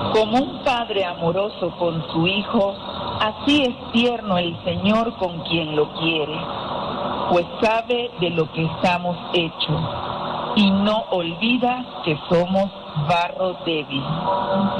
Como un padre amoroso con su hijo, así es tierno el Señor con quien lo quiere, pues sabe de lo que estamos hechos y no olvida que somos barro débil.